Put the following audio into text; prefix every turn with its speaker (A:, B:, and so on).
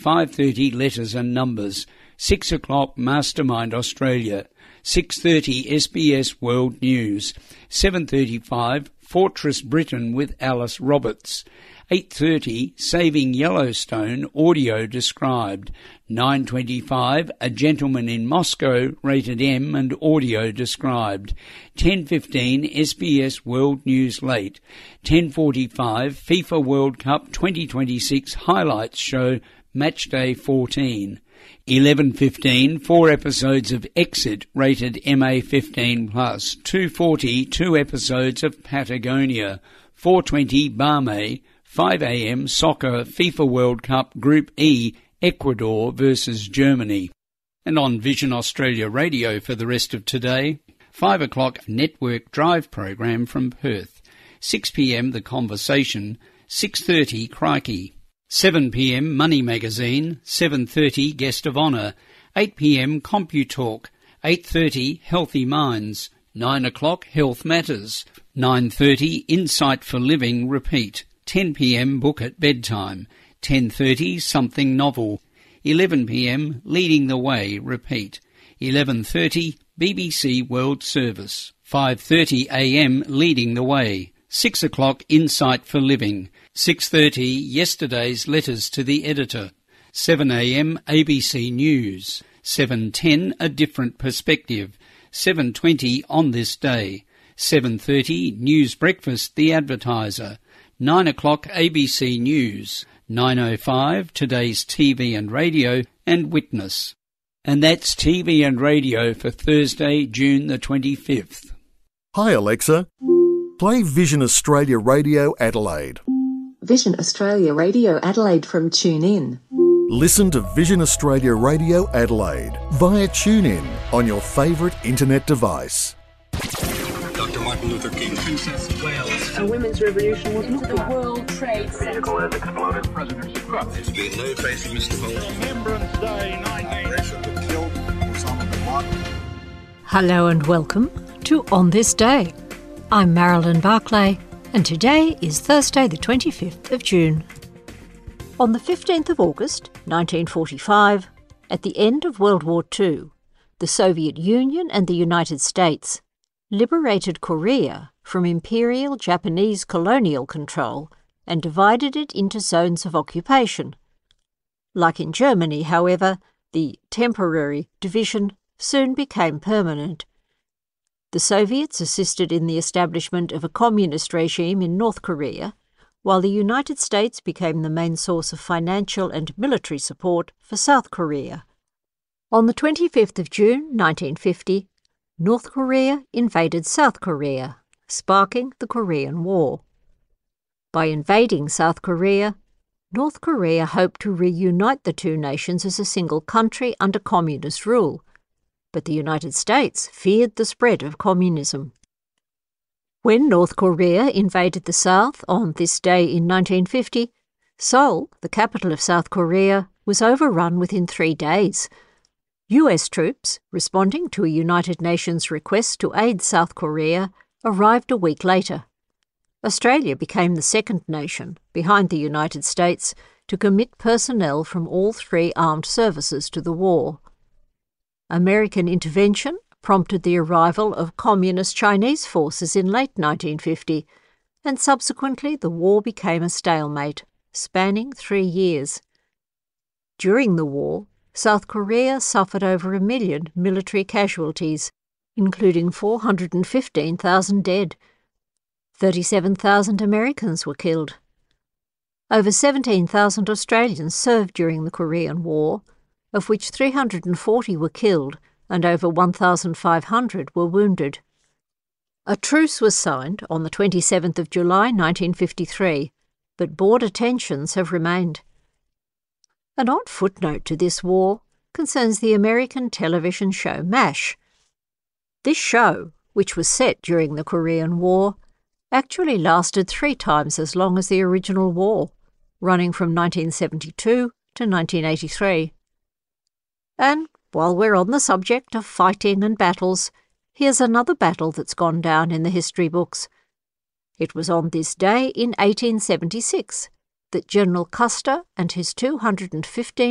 A: 5:30 Letters and Numbers, 6 o'clock Mastermind Australia, 6:30 SBS World News, 7:35 Fortress Britain with Alice Roberts, 8:30 Saving Yellowstone audio described, 9:25 A Gentleman in Moscow rated M and audio described, 10:15 SBS World News late, 10:45 FIFA World Cup 2026 highlights show Matchday 14, 11:15 4 episodes of Exit rated MA 15+, 2:40 2 episodes of Patagonia, 4:20 Barmay, 5 a.m. Soccer FIFA World Cup Group E, Ecuador versus Germany. And on Vision Australia Radio for the rest of today, 5 o'clock Network Drive program from Perth, 6 p.m. The Conversation, 6:30 Crikey, 7 p.m. Money Magazine, 7:30 Guest of Honour, 8 p.m. CompuTalk, 8:30 Healthy Minds, 9 o'clock Health Matters, 9:30 Insight for Living repeat, 10 p.m. Book at Bedtime, 10:30 Something Novel, 11 p.m. Leading the Way repeat, 11:30 BBC World Service, 5:30 a.m. Leading the Way, 6 o'clock Insight for Living, 6:30 Yesterday's Letters to the Editor, 7 a.m. ABC News, 7:10 A Different Perspective, 7:20 On This Day, 7:30 News Breakfast The Advertiser, 9 o'clock ABC News, 9:05 Today's TV and Radio and Witness. And that's TV and Radio for Thursday, June the 25th.
B: Hi Alexa, play Vision Australia Radio Adelaide.
C: Vision Australia Radio Adelaide from TuneIn.
B: Listen to Vision Australia Radio Adelaide via TuneIn on your favourite internet device.
D: Dr. Martin Luther King. Princess of Wales.
E: A women's revolution was not the World Trade Center.
D: Vehicle has exploded. President Trump. There's been no trace of Mr. Holmes.
F: Remembrance Day 19...
D: killed Osama bin Laden.
G: Hello and welcome to On This Day. I'm Marilyn Barclay and today is Thursday the 25th of June. On the 15th of August 1945, at the end of World War II, the Soviet Union and the United States liberated Korea from Imperial Japanese colonial control and divided it into zones of occupation. Like in Germany, however, the temporary division soon became permanent. The Soviets assisted in the establishment of a communist regime in North Korea, while the United States became the main source of financial and military support for South Korea. On the 25th of June 1950, North Korea invaded South Korea, sparking the Korean War. By invading South Korea, North Korea hoped to reunite the two nations as a single country under communist rule, but the United States feared the spread of communism. When North Korea invaded the South on this day in 1950, Seoul, the capital of South Korea, was overrun within 3 days. US troops, responding to a United Nations request to aid South Korea, arrived a week later. Australia became the second nation, behind the United States, to commit personnel from all 3 armed services to the war. American intervention prompted the arrival of Communist Chinese forces in late 1950, and subsequently the war became a stalemate, spanning 3 years. During the war, South Korea suffered over 1 million military casualties, including 415,000 dead. 37,000 Americans were killed. Over 17,000 Australians served during the Korean War, of which 340 were killed and over 1,500 were wounded. A truce was signed on the 27th of July 1953, but border tensions have remained. An odd footnote to this war concerns the American television show MASH. This show, which was set during the Korean War, actually lasted 3 times as long as the original war, running from 1972 to 1983. And while we're on the subject of fighting and battles, here's another battle that's gone down in the history books. It was on this day in 1876 that General Custer and his 215